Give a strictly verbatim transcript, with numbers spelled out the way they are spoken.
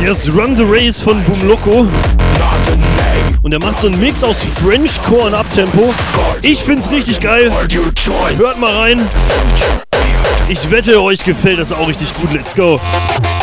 Das Run the Race von Boom Loco. Und er macht so einen Mix aus Frenchcore und Uptempo. Ich find's richtig geil. Hört mal rein. Ich wette, euch gefällt das auch richtig gut. Let's go.